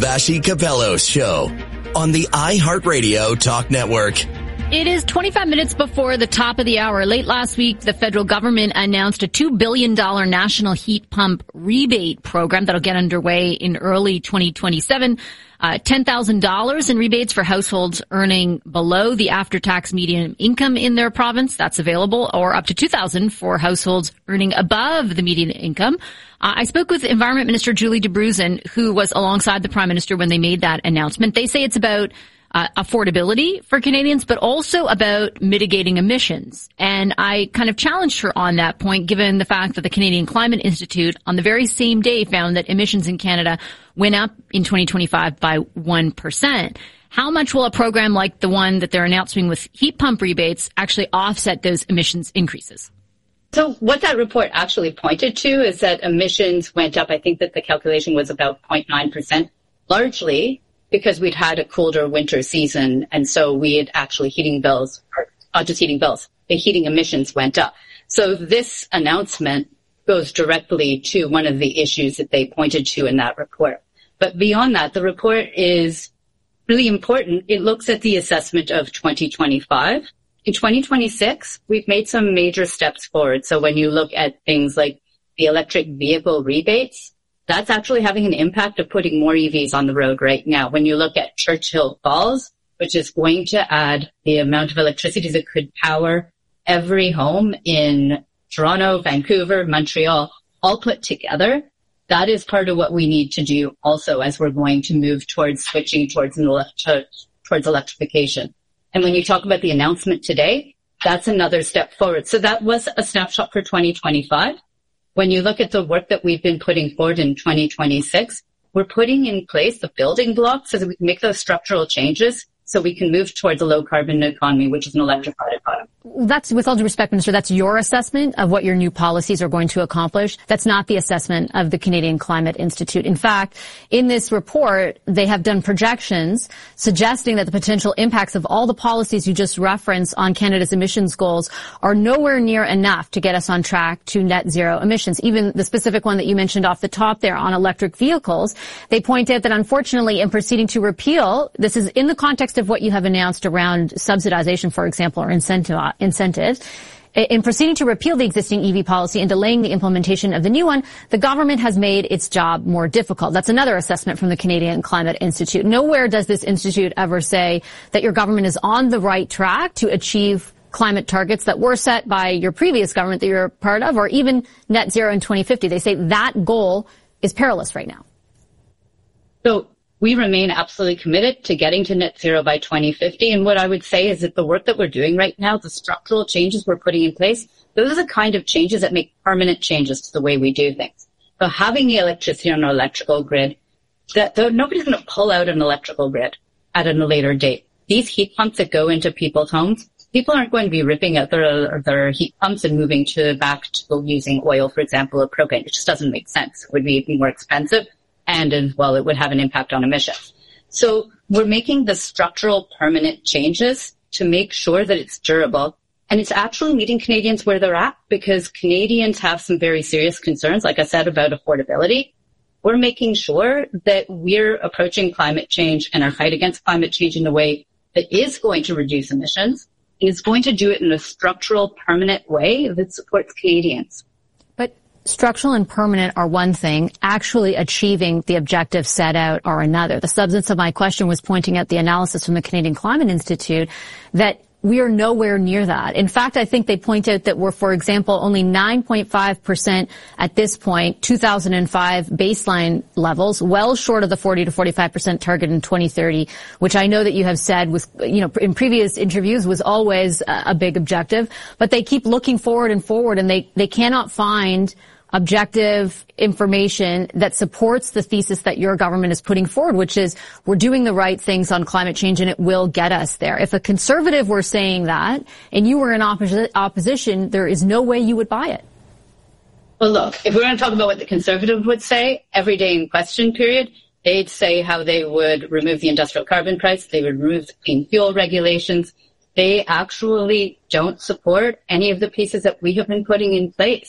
Vassy Capello's show on the iHeartRadio Talk Network. It is 25 minutes before the top of the hour. Late last week, the federal government announced a $2 billion national heat pump rebate program that'll get underway in early 2027. $10,000 in rebates for households earning below the after-tax median income in their province. That's available, or up to $2,000 for households earning above the median income. I spoke with Environment Minister Julie Debruzen, who was alongside the Prime Minister when they made that announcement. They say it's about affordability for Canadians, but also about mitigating emissions. And I kind of challenged her on that point, given the fact that the Canadian Climate Institute on the very same day found that emissions in Canada went up in 2025 by 1%. How much will a program like the one that they're announcing with heat pump rebates actually offset those emissions increases? So what that report actually pointed to is that emissions went up. I think that the calculation was about 0.9%, largely because we'd had a colder winter season. And so we had actually heating bills, or not just heating bills, the heating emissions went up. So this announcement goes directly to one of the issues that they pointed to in that report. But beyond that, the report is really important. It looks at the assessment of 2025. In 2026, we've made some major steps forward. So when you look at things like the electric vehicle rebates, that's actually having an impact of putting more EVs on the road right now. When you look at Churchill Falls, which is going to add the amount of electricity that could power every home in Toronto, Vancouver, Montreal, all put together, that is part of what we need to do also as we're going to move towards switching towards electrification. And when you talk about the announcement today, that's another step forward. So that was a snapshot for 2025. When you look at the work that we've been putting forward in 2026, we're putting in place the building blocks so that we can make those structural changes so we can move towards a low carbon economy, which is an electrified economy. That's, with all due respect, Minister, that's your assessment of what your new policies are going to accomplish. That's not the assessment of the Canadian Climate Institute. In fact, in this report, they have done projections suggesting that the potential impacts of all the policies you just referenced on Canada's emissions goals are nowhere near enough to get us on track to net zero emissions. Even the specific one that you mentioned off the top there on electric vehicles, they point out that unfortunately in proceeding to repeal, this is in the context of what you have announced around subsidization, for example, or incentives. In proceeding to repeal the existing EV policy and delaying the implementation of the new one, the government has made its job more difficult. That's another assessment from the Canadian Climate Institute. Nowhere does this institute ever say that your government is on the right track to achieve climate targets that were set by your previous government that you're a part of, or even net zero in 2050. They say that goal is perilous right now. So we remain absolutely committed to getting to net zero by 2050. And what I would say is that the work that we're doing right now, the structural changes we're putting in place, those are the kind of changes that make permanent changes to the way we do things. So having the electricity on an electrical grid, nobody's going to pull out an electrical grid at a later date. These heat pumps that go into people's homes, people aren't going to be ripping out their heat pumps and moving back to using oil, for example, or propane. It just doesn't make sense. It would be more expensive. And as well, it would have an impact on emissions. So we're making the structural permanent changes to make sure that it's durable. And it's actually meeting Canadians where they're at, because Canadians have some very serious concerns, like I said, about affordability. We're making sure that we're approaching climate change and our fight against climate change in a way that is going to reduce emissions, is going to do it in a structural, permanent way that supports Canadians. Structural and permanent are one thing. Actually achieving the objectives set out are another. The substance of my question was pointing at the analysis from the Canadian Climate Institute that we are nowhere near that. In fact, I think they point out that we're, for example, only 9.5% at this point, 2005 baseline levels, well short of the 40 to 45% target in 2030, which I know that you have said was, in previous interviews was always a big objective. But they keep looking forward, and they cannot find objective information that supports the thesis that your government is putting forward, which is we're doing the right things on climate change and it will get us there. If a conservative were saying that and you were in opposition, there is no way you would buy it. Well, look, if we're going to talk about what the conservative would say, every day in question period, they'd say how they would remove the industrial carbon price, they would remove the clean fuel regulations. They actually don't support any of the pieces that we have been putting in place.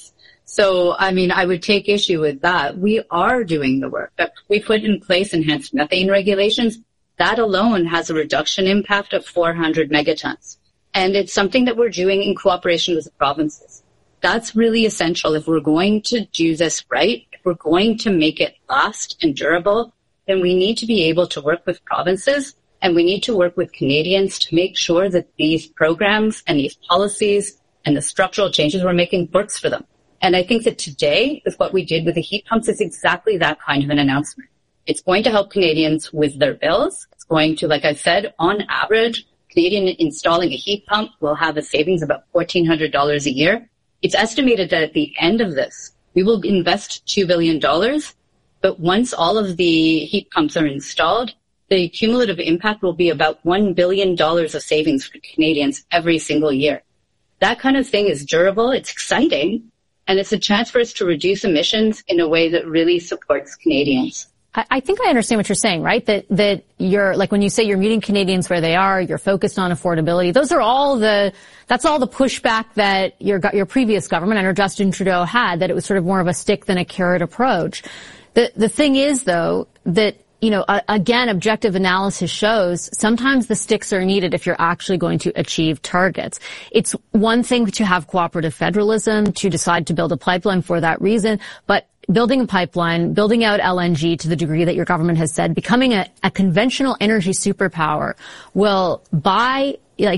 So, I mean, I would take issue with that. We are doing the work. We put in place enhanced methane regulations. That alone has a reduction impact of 400 megatons. And it's something that we're doing in cooperation with the provinces. That's really essential. If we're going to do this right, if we're going to make it last and durable, then we need to be able to work with provinces, and we need to work with Canadians to make sure that these programs and these policies and the structural changes we're making works for them. And I think that today, with what we did with the heat pumps, is exactly that kind of an announcement. It's going to help Canadians with their bills. It's going to, like I said, on average, Canadian installing a heat pump will have a savings of about $1,400 a year. It's estimated that at the end of this, we will invest $2 billion. But once all of the heat pumps are installed, the cumulative impact will be about $1 billion of savings for Canadians every single year. That kind of thing is durable. It's exciting. And it's a chance for us to reduce emissions in a way that really supports Canadians. I think I understand what you're saying, right? That you're, like when you say you're meeting Canadians where they are, you're focused on affordability. That's all the pushback that your previous government under Justin Trudeau had, that it was sort of more of a stick than a carrot approach. The thing is though, that, you know, again, objective analysis shows sometimes the sticks are needed if you're actually going to achieve targets. It's one thing to have cooperative federalism, to decide to build a pipeline for that reason, but building a pipeline, building out LNG to the degree that your government has said, becoming a conventional energy superpower will by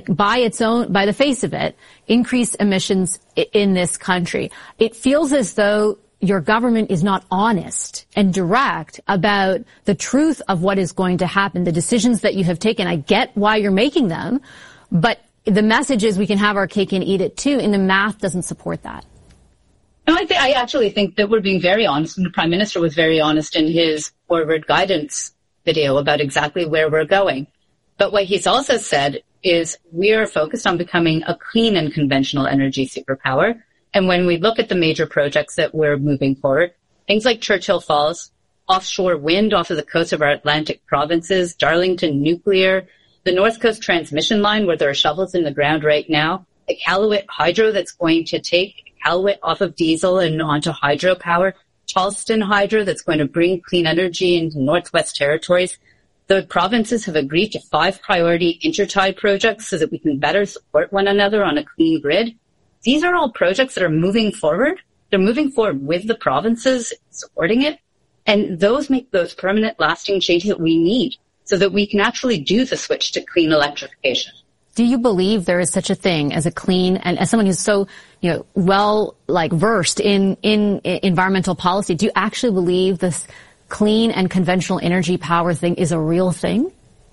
the face of it, increase emissions in this country. It feels as though your government is not honest and direct about the truth of what is going to happen, the decisions that you have taken. I get why you're making them, but the message is we can have our cake and eat it too, and the math doesn't support that. No, I actually think that we're being very honest, and the Prime Minister was very honest in his forward guidance video about exactly where we're going. But what he's also said is we are focused on becoming a clean and conventional energy superpower. And when we look at the major projects that we're moving forward, things like Churchill Falls, offshore wind off of the coast of our Atlantic provinces, Darlington Nuclear, the North Coast Transmission Line where there are shovels in the ground right now, the Iqaluit Hydro that's going to take Iqaluit off of diesel and onto hydropower, Charleston Hydro that's going to bring clean energy into Northwest Territories. The provinces have agreed to 5 priority intertie projects so that we can better support one another on a clean grid. These are all projects that are moving forward. They're moving forward with the provinces supporting it. And those make those permanent, lasting changes that we need so that we can actually do the switch to clean electrification. Do you believe there is such a thing as a clean, and as someone who's so, you know, well, versed in environmental policy, do you actually believe this clean and conventional energy power thing is a real thing?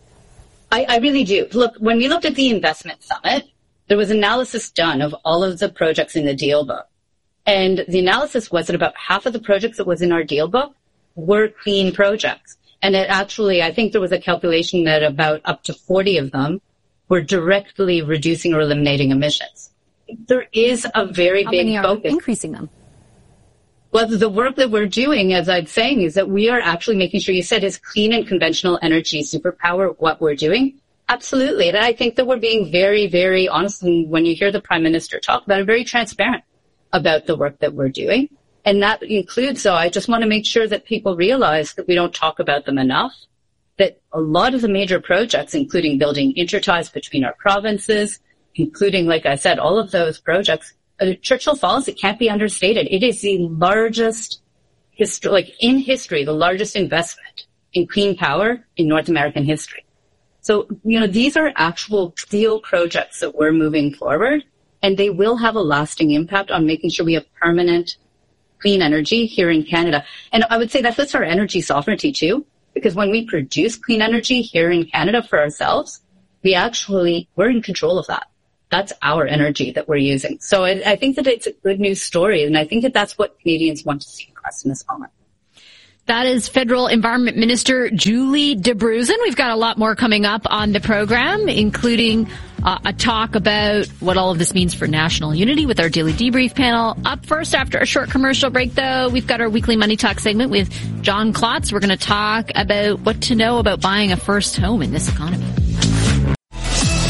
I really do. Look, when we looked at the investment summit, there was analysis done of all of the projects in the deal book. And the analysis was that about half of the projects that was in our deal book were clean projects. And it actually, I think there was a calculation that about up to 40 of them were directly reducing or eliminating emissions. There is a very big focus. Increasing them. Well, the work that we're doing, as I'm saying, is that we are actually making sure, you said, is clean and conventional energy superpower what we're doing? Absolutely. And I think that we're being very, very honest. And when you hear the Prime Minister talk about it, very transparent about the work that we're doing. And that includes, so I just want to make sure that people realize that we don't talk about them enough, that a lot of the major projects, including building interties between our provinces, including, like I said, all of those projects, Churchill Falls, it can't be understated. It is the largest in history, the largest investment in clean power in North American history. So, you know, these are actual real projects that we're moving forward, and they will have a lasting impact on making sure we have permanent clean energy here in Canada. And I would say that fits our energy sovereignty too, because when we produce clean energy here in Canada for ourselves, we're in control of that. That's our energy that we're using. So I think that it's a good news story, and I think that that's what Canadians want to see across in this moment. That is Federal Environment Minister Julie Debruzen. We've got a lot more coming up on the program, including a talk about what all of this means for national unity with our daily debrief panel. Up first, after a short commercial break, though, we've got our weekly Money Talk segment with John Klotz. We're going to talk about what to know about buying a first home in this economy.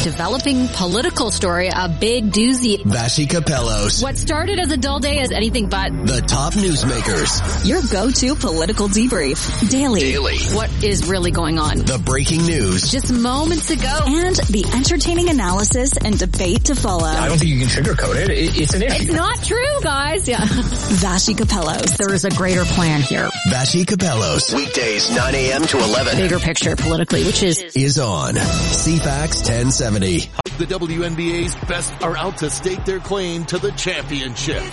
developing political story, a big doozy. Vassy Capellos. What started as a dull day is anything but. The top newsmakers. Your go-to political debrief. Daily. What is really going on? The breaking news. Just moments ago. And the entertaining analysis and debate to follow. I don't think you can sugarcoat it. It's an issue. It's not true, guys. Yeah. Vassy Capellos. There is a greater plan here. Vassy Capellos. Weekdays 9 a.m. to 11. Bigger picture politically, which is on CFAX 1070. The WNBA's best are out to stake their claim to the championship.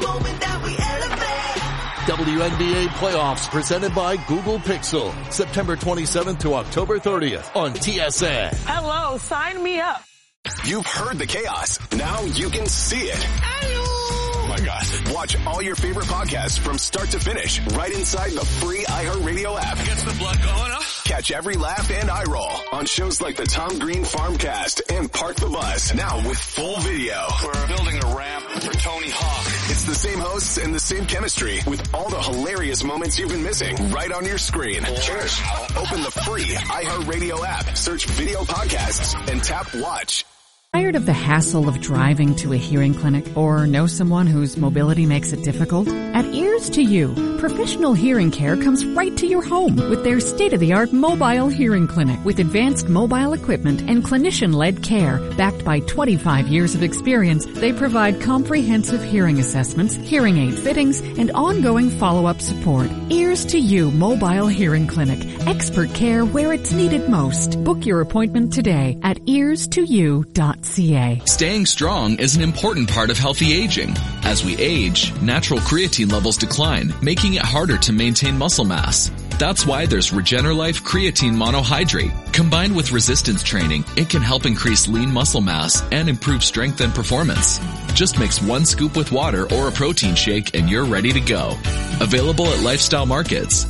WNBA playoffs presented by Google Pixel. September 27th to October 30th on TSN. Hello, sign me up. You've heard the chaos. Now you can see it. Oh my gosh. Watch all your favorite podcasts from start to finish right inside the free iHeartRadio app. Gets the blood going, huh? Catch every laugh and eye roll on shows like the Tom Green Farmcast and Park the Bus. Now with full video. We're building a ramp for Tony Hawk. It's the same hosts and the same chemistry with all the hilarious moments you've been missing right on your screen. Cheers. Open the free iHeartRadio app, search video podcasts, and tap watch. Tired of the hassle of driving to a hearing clinic or know someone whose mobility makes it difficult? At Ears to You, professional hearing care comes right to your home with their state-of-the-art mobile hearing clinic with advanced mobile equipment and clinician-led care. Backed by 25 years of experience, they provide comprehensive hearing assessments, hearing aid fittings, and ongoing follow-up support. Ears to You Mobile Hearing Clinic. Expert care where it's needed most. Book your appointment today at earstoyou.ca. Staying strong is an important part of healthy aging. As we age, natural creatine levels decline, making it harder to maintain muscle mass. That's why there's Regenerlife Creatine Monohydrate. Combined with resistance training, it can help increase lean muscle mass and improve strength and performance. Just mix 1 scoop with water or a protein shake and you're ready to go. Available at Lifestyle Markets.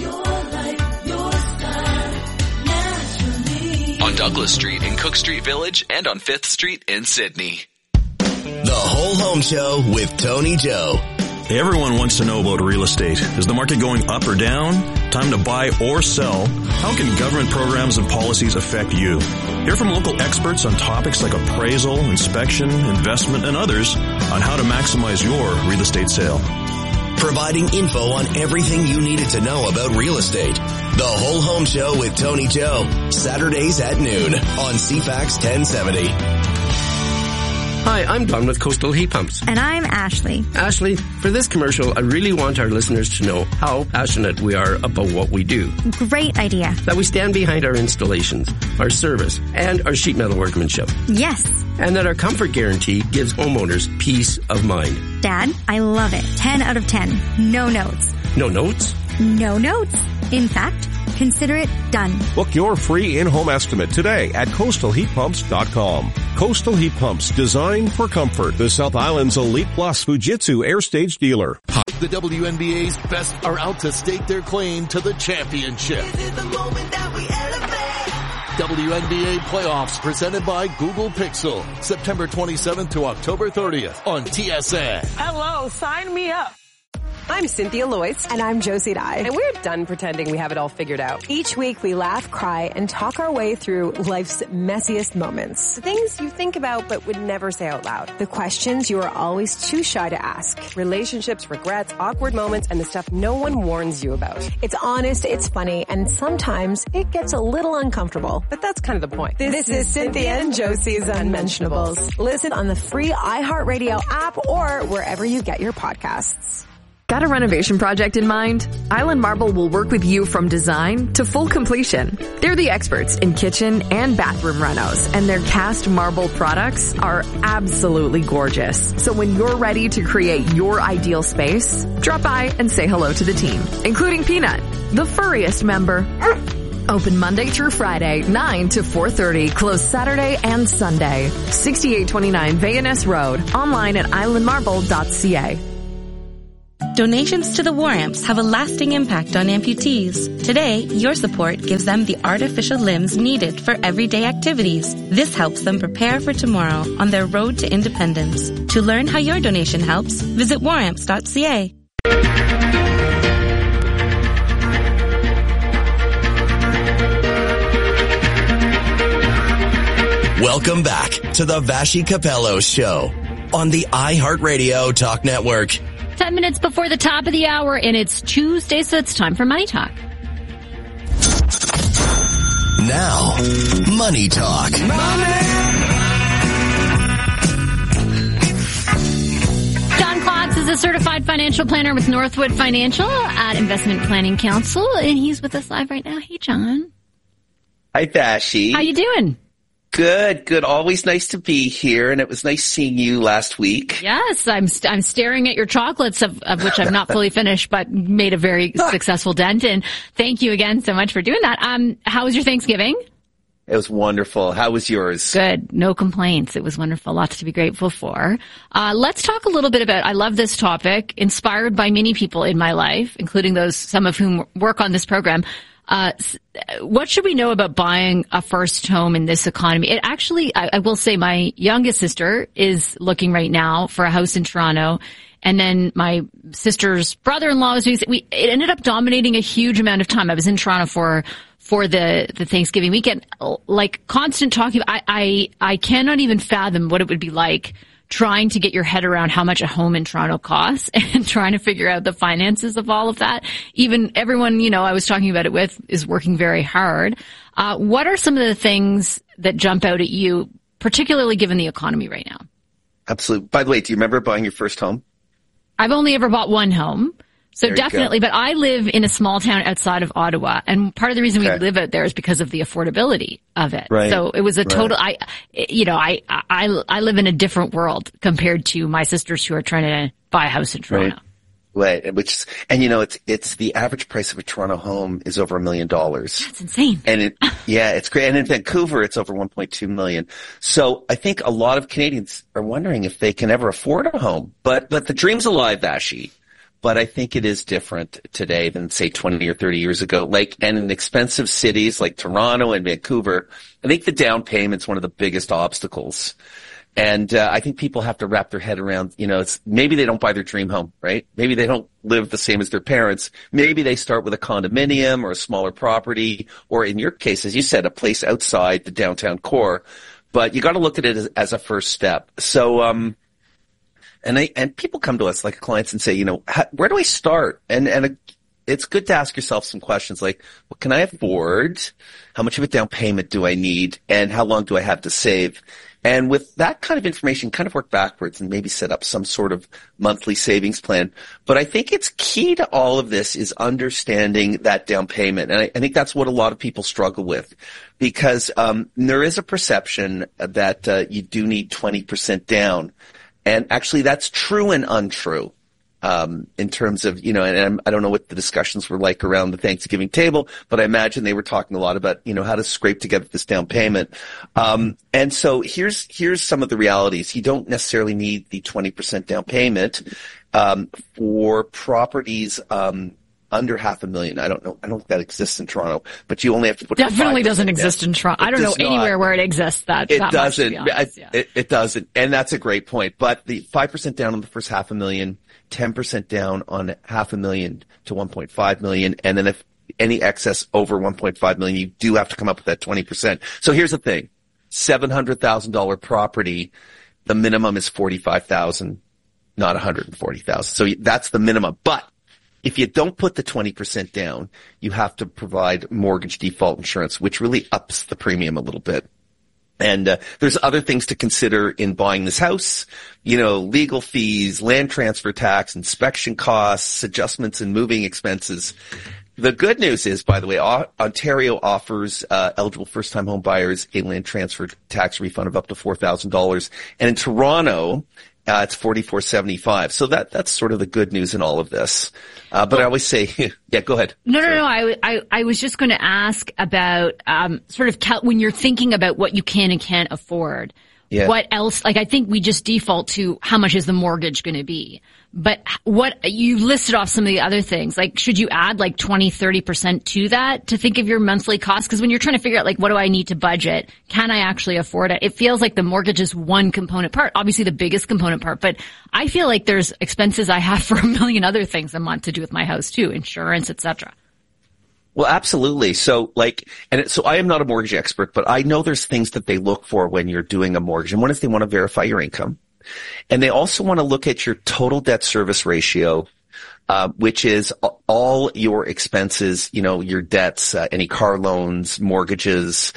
On Douglas Street in Cook Street Village and on 5th Street in Sydney. The Whole Home Show with Tony Joe. Everyone wants to know about real estate. Is the market going up or down? Time to buy or sell? How can government programs and policies affect you? Hear from local experts on topics like appraisal, inspection, investment, and others on how to maximize your real estate sale. Providing info on everything you needed to know about real estate. The Whole Home Show with Tony Joe. Saturdays at noon on CFAX 1070. Hi, I'm Don with Coastal Heat Pumps. And I'm Ashley. Ashley, for this commercial, I really want our listeners to know how passionate we are about what we do. Great idea. That we stand behind our installations, our service, and our sheet metal workmanship. Yes. And that our comfort guarantee gives homeowners peace of mind. Dad, I love it. 10 out of 10. No notes. No notes? No notes. In fact, consider it done. Book your free in-home estimate today at coastalheatpumps.com. Coastal Heat Pumps, designed for comfort. The South Island's Elite Plus Fujitsu air stage dealer. The WNBA's best are out to stake their claim to the championship. WNBA playoffs presented by Google Pixel. September 27th to October 30th on TSN. Hello, sign me up. I'm Cynthia Loyce. And I'm Josie Dye. And we're done pretending we have it all figured out. Each week we laugh, cry, and talk our way through life's messiest moments. The things you think about but would never say out loud. The questions you are always too shy to ask. Relationships, regrets, awkward moments, and the stuff no one warns you about. It's honest, it's funny, and sometimes it gets a little uncomfortable. But that's kind of the point. This is Cynthia and Josie's Unmentionables. Listen on the free iHeartRadio app or wherever you get your podcasts. Got a renovation project in mind? Island Marble will work with you from design to full completion. They're the experts in kitchen and bathroom renos, and their cast marble products are absolutely gorgeous. So when you're ready to create your ideal space, drop by and say hello to the team, including Peanut, the furriest member. Open Monday through Friday, 9 to 4:30. Closed Saturday and Sunday. 6829 Vayaness Road. Online at islandmarble.ca. Donations to the War Amps have a lasting impact on amputees. Today, your support gives them the artificial limbs needed for everyday activities. This helps them prepare for tomorrow on their road to independence. To learn how your donation helps, visit waramps.ca. Welcome back to the Vashi Capello Show on the iHeartRadio Talk Network. 10 minutes before the top of the hour, and it's Tuesday, so it's time for Money Talk. Now, Money Talk. John Klotz is a certified financial planner with Northwood Financial at Investment Planning Council, and he's with us live right now. Hey, John. Hi, Vashi. How you doing? Good. Always nice to be here, and it was nice seeing you last week. Yes, I'm staring at your chocolates, of which I'm not fully finished, but made a very successful dent in. Thank you again so much for doing that. How was your Thanksgiving? It was wonderful. How was yours? Good. No complaints. It was wonderful. Lots to be grateful for. Let's talk a little bit about, I love this topic, inspired by many people in my life, including some of whom work on this program. What should we know about buying a first home in this economy? It actually, I will say my youngest sister is looking right now for a house in Toronto. And then my sister's brother-in-law was doing, it ended up dominating a huge amount of time. I was in Toronto for the Thanksgiving weekend, like constant talking. I cannot even fathom what it would be like trying to get your head around how much a home in Toronto costs and trying to figure out the finances of all of that. Even everyone, I was talking about it with is working very hard. What are some of the things that jump out at you, particularly given the economy right now? Absolutely. By the way, do you remember buying your first home? I've only ever bought one home. So definitely, but I live in a small town outside of Ottawa, and part of the reason we live out there is because of the affordability of it. Right. So it was a total, I live in a different world compared to my sisters who are trying to buy a house in Toronto. Right. It's the average price of a Toronto home is over $1 million. That's insane. And it's great. And in Vancouver, it's over 1.2 million. So I think a lot of Canadians are wondering if they can ever afford a home, but the dream's alive, Vashi. But I think it is different today than, say, 20 or 30 years ago. And in expensive cities like Toronto and Vancouver, I think the down payment's one of the biggest obstacles. And I think people have to wrap their head around, maybe they don't buy their dream home, right? Maybe they don't live the same as their parents. Maybe they start with a condominium or a smaller property, or in your case, as you said, a place outside the downtown core. But you got to look at it as a first step. So, And people come to us like clients and say, where do I start? And it's good to ask yourself some questions like, what can I afford? How much of a down payment do I need? And how long do I have to save? And with that kind of information, kind of work backwards and maybe set up some sort of monthly savings plan. But I think it's key to all of this is understanding that down payment. And I think that's what a lot of people struggle with, because there is a perception that you do need 20% down. And actually that's true and untrue, in terms of, and I don't know what the discussions were like around the Thanksgiving table, but I imagine they were talking a lot about, how to scrape together this down payment. And so here's some of the realities. You don't necessarily need the 20% down payment, for properties, under $500,000. I don't think that exists in Toronto, but you only have to put definitely doesn't exist in Toronto. I don't know anywhere where it exists that doesn't. Much, it doesn't. And that's a great point. But the 5% down on the first $500,000, 10% down on $500,000 to 1.5 million. And then if any excess over 1.5 million, you do have to come up with that 20%. So here's the thing. $700,000 property, the minimum is $45,000, not $140,000. So that's the minimum. But if you don't put the 20% down, you have to provide mortgage default insurance, which really ups the premium a little bit. And there's other things to consider in buying this house, legal fees, land transfer tax, inspection costs, adjustments in moving expenses. The good news is, by the way, Ontario offers eligible first-time home buyers a land transfer tax refund of up to $4,000. And in Toronto, it's $44.75. So that's sort of the good news in all of this. But I always say, yeah, go ahead. No. I was just going to ask about, when you're thinking about what you can and can't afford. Yeah. What else? Like, I think we just default to how much is the mortgage going to be? But what you listed off some of the other things, like, should you add like 20, 30% to that to think of your monthly costs? Because when you're trying to figure out, like, what do I need to budget? Can I actually afford it? It feels like the mortgage is one component part, obviously the biggest component part, but I feel like there's expenses I have for a million other things a month to do with my house too, insurance, etc. Well, absolutely. So so I am not a mortgage expert, but I know there's things that they look for when you're doing a mortgage. And one is they want to verify your income. And they also want to look at your total debt service ratio, which is all your expenses, your debts, any car loans, mortgages,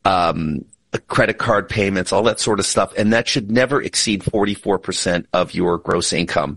credit card payments, all that sort of stuff. And that should never exceed 44% of your gross income.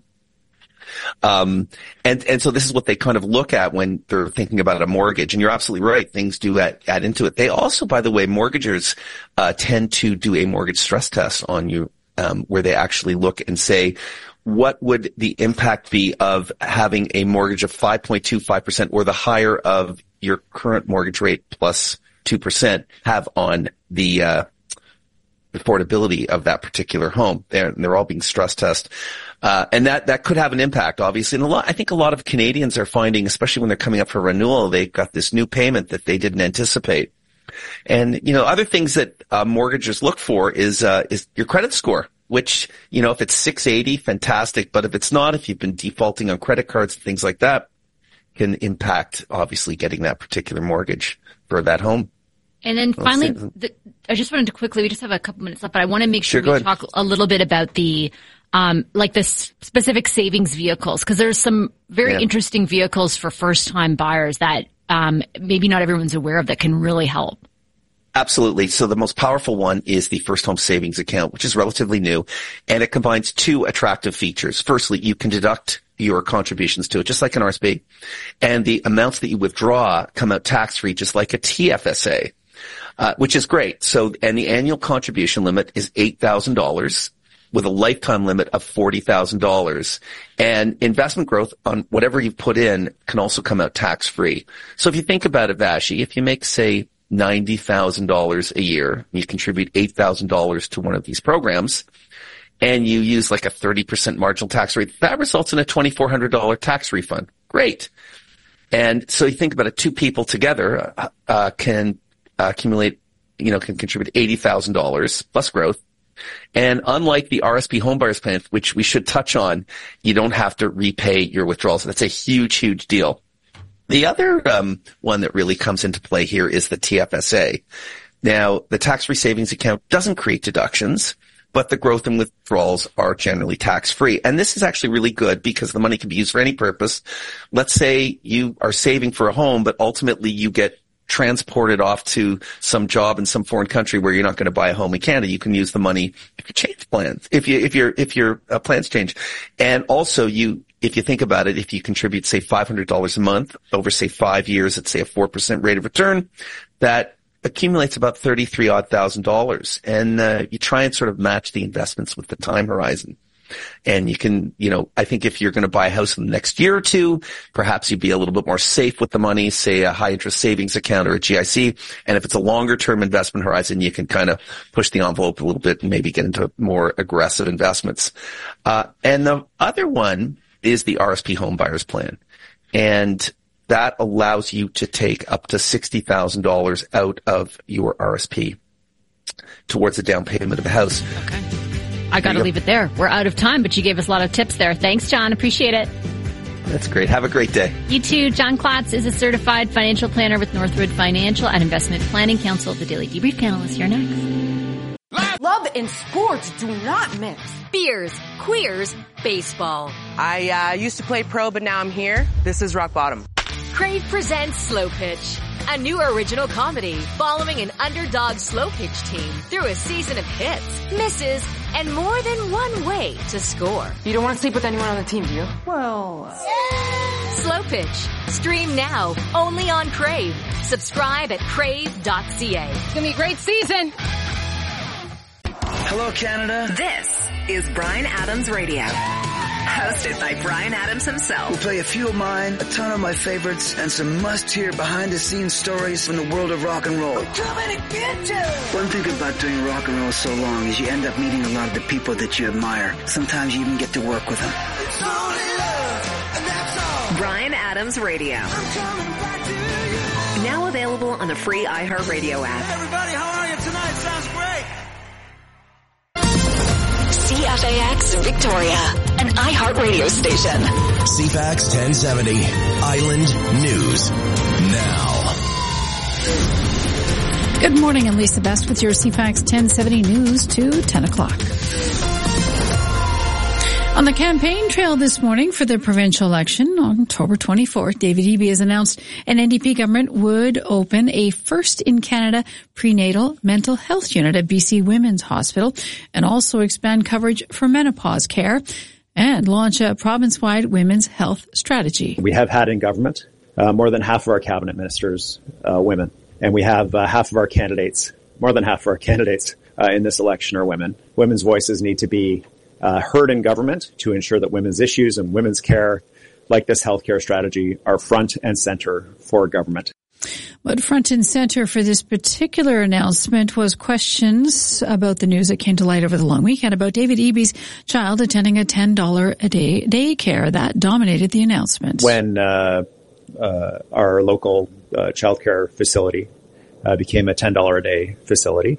And so this is what they kind of look at when they're thinking about a mortgage. And you're absolutely right. Things do add into it. They also, by the way, mortgagers, tend to do a mortgage stress test on you, where they actually look and say, what would the impact be of having a mortgage of 5.25% or the higher of your current mortgage rate plus 2% have on the, affordability of that particular home. They're all being stress tested. And that could have an impact, obviously. And I think a lot of Canadians are finding, especially when they're coming up for renewal, they've got this new payment that they didn't anticipate. And, other things that mortgagers look for is your credit score, which, if it's 680, fantastic. But if it's not, if you've been defaulting on credit cards and things like that, can impact, obviously, getting that particular mortgage for that home. And then finally, I just wanted to quickly, we just have a couple minutes left, but I want to make sure we talk a little bit about the, the specific savings vehicles, because there's some very interesting vehicles for first-time buyers that maybe not everyone's aware of that can really help. Absolutely. So the most powerful one is the First Home Savings Account, which is relatively new, and it combines two attractive features. Firstly, you can deduct your contributions to it, just like an RSP, and the amounts that you withdraw come out tax-free, just like a TFSA. Which is great. So, and the annual contribution limit is $8,000 with a lifetime limit of $40,000. And investment growth on whatever you've put in can also come out tax-free. So if you think about it, Vashi, if you make, say, $90,000 a year, you contribute $8,000 to one of these programs, and you use like a 30% marginal tax rate, that results in a $2,400 tax refund. Great. And so you think about it, two people together can accumulate, can contribute $80,000 plus growth. And unlike the RSP Homebuyers Plan, which we should touch on, you don't have to repay your withdrawals. That's a huge, huge deal. The other one that really comes into play here is the TFSA. Now, the tax-free savings account doesn't create deductions, but the growth and withdrawals are generally tax-free. And this is actually really good because the money can be used for any purpose. Let's say you are saving for a home, but ultimately you get transported off to some job in some foreign country where you're not going to buy a home in Canada. You can use the money if you change plans, if your plans change. And also if you think about it, if you contribute, say, $500 a month over, say, 5 years at, say, a 4% rate of return, that accumulates about $33,000. And you try and sort of match the investments with the time horizon. And you can, I think if you're going to buy a house in the next year or two, perhaps you'd be a little bit more safe with the money, say a high interest savings account or a GIC. And if it's a longer term investment horizon, you can kind of push the envelope a little bit and maybe get into more aggressive investments. And the other one is the RSP Homebuyers Plan. And that allows you to take up to $60,000 out of your RSP towards the down payment of a house. Okay. I got to leave it there. We're out of time, but you gave us a lot of tips there. Thanks, John. Appreciate it. That's great. Have a great day. You too. John Klatz is a certified financial planner with Northwood Financial and Investment Planning Council. The Daily Debrief panel is here next. Love and sports do not mix. Beers, queers, baseball. I used to play pro, but now I'm here. This is rock bottom. Crave presents Slow Pitch, a new original comedy following an underdog slow pitch team through a season of hits, misses, and more than one way to score. You don't want to sleep with anyone on the team, do you? Well... Slow Pitch. Stream now, only on Crave. Subscribe at crave.ca. It's going to be a great season. Hello, Canada. This is Bryan Adams Radio. Hosted by Bryan Adams himself. We'll play a few of mine, a ton of my favorites, and some must-hear behind-the-scenes stories from the world of rock and roll. We're coming to get you! One thing about doing rock and roll so long is you end up meeting a lot of the people that you admire. Sometimes you even get to work with them. It's only love, and that's all. Bryan Adams Radio. I'm coming back to you. Now available on the free iHeartRadio app. Hey everybody, how are you tonight? Sounds great. CFAX Victoria, an iHeartRadio station. CFAX 1070, Island News. Now. Good morning, I'm Lisa Best with your CFAX 1070 News to 10 o'clock. On the campaign trail this morning for the provincial election on October 24th, David Eby has announced an NDP government would open a first-in-Canada prenatal mental health unit at BC Women's Hospital and also expand coverage for menopause care and launch a province-wide women's health strategy. We have had in government more than half of our cabinet ministers women, and we have half of our candidates, more than half of our candidates in this election are women. Women's voices need to be heard in government to ensure that women's issues and women's care, like this healthcare strategy, are front and center for government. But front and center for this particular announcement was questions about the news that came to light over the long weekend about David Eby's child attending a $10 a day daycare. That dominated the announcement. When our local childcare facility became a $10 a day facility,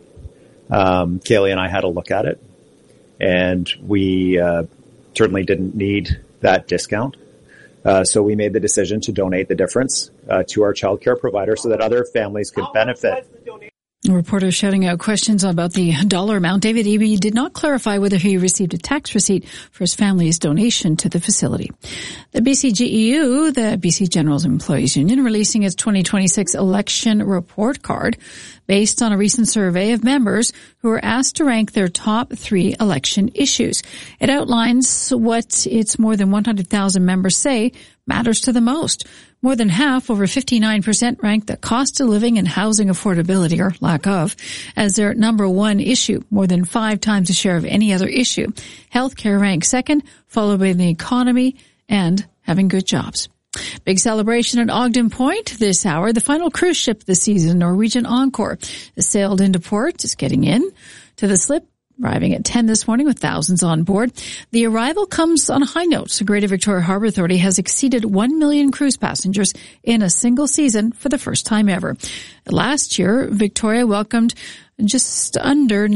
Kaylee and I had a look at it. And we certainly didn't need that discount. So we made the decision to donate the difference to our childcare provider so that other families could benefit. Reporters shouting out questions about the dollar amount. David Eby did not clarify whether he received a tax receipt for his family's donation to the facility. The BCGEU, the BC General Employees Union, releasing its 2026 election report card based on a recent survey of members who were asked to rank their top 3 election issues. It outlines what its more than 100,000 members say matters to the most. More than half, over 59%, ranked the cost of living and housing affordability, or lack of, as their number 1 issue, more than 5 times the share of any other issue. Healthcare ranks second, followed by the economy and having good jobs. Big celebration at Ogden Point this hour. The final cruise ship this season, Norwegian Encore, has sailed into port, just getting in to the slip, arriving at 10 this morning with thousands on board. The arrival comes on a high note. The Greater Victoria Harbour Authority has exceeded 1 million cruise passengers in a single season for the first time ever. Last year, Victoria welcomed just under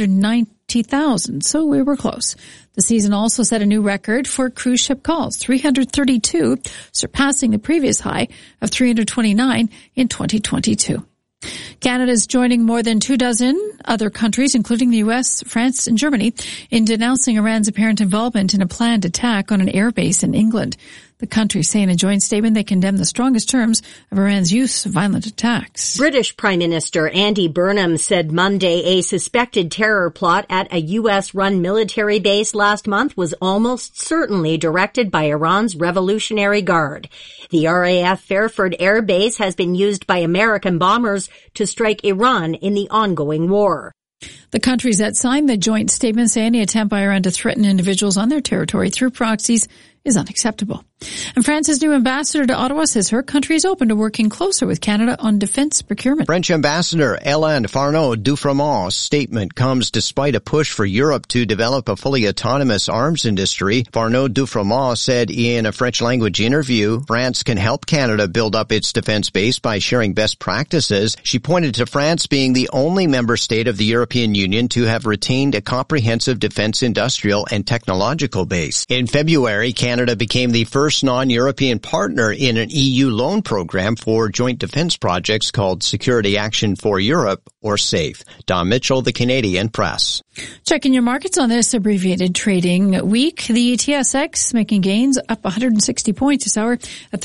990,000, so we were close. The season also set a new record for cruise ship calls, 332, surpassing the previous high of 329 in 2022. Canada is joining more than 24 other countries, including the U.S., France, and Germany, in denouncing Iran's apparent involvement in a planned attack on an airbase in England. The countries say in a joint statement they condemn the strongest terms of Iran's use of violent attacks. British Prime Minister Andy Burnham said Monday a suspected terror plot at a U.S.-run military base last month was almost certainly directed by Iran's Revolutionary Guard. The RAF Fairford Air Base has been used by American bombers to strike Iran in the ongoing war. The countries that signed the joint statement say any attempt by Iran to threaten individuals on their territory through proxies is unacceptable. And France's new ambassador to Ottawa says her country is open to working closer with Canada on defense procurement. French Ambassador Hélène Farneau-Dufrémont's statement comes despite a push for Europe to develop a fully autonomous arms industry. Farneau-Dufrémont said in a French-language interview, France can help Canada build up its defense base by sharing best practices. She pointed to France being the only member state of the European Union to have retained a comprehensive defense industrial and technological base. In February, Canada became the first non-European partner in an EU loan program for joint defense projects called Security Action for Europe, or SAFE. Don Mitchell, the Canadian Press. Checking your markets on this abbreviated trading week. The TSX making gains up 160 points this hour at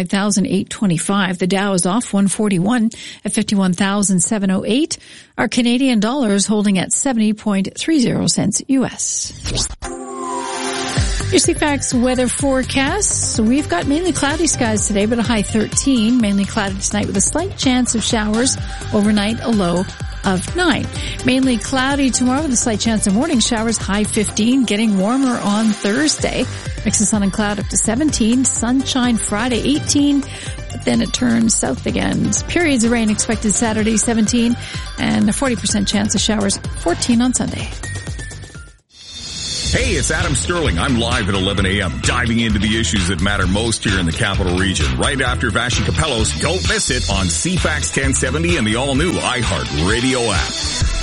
35,825. The Dow is off 141 at 51,708. Our Canadian dollar is holding at 70.30 cents U.S. Your CFAX weather forecast. We've got mainly cloudy skies today, but a high 13. Mainly cloudy tonight with a slight chance of showers. Overnight, a low of 9. Mainly cloudy tomorrow with a slight chance of morning showers. High 15. Getting warmer on Thursday. Mix of sun and cloud up to 17. Sunshine Friday 18. But then it turns south again. Periods of rain expected Saturday 17. And a 40% chance of showers 14 on Sunday. Hey, it's Adam Sterling. I'm live at 11 a.m. diving into the issues that matter most here in the Capital Region. Right after Vashi Capellos, don't miss it on CFAX 1070 and the all-new iHeart Radio app.